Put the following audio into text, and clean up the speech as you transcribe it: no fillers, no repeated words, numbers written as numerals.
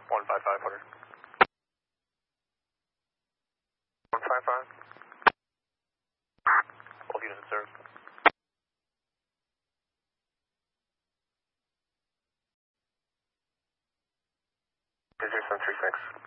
15500. 155. All units observed. Is there some 36?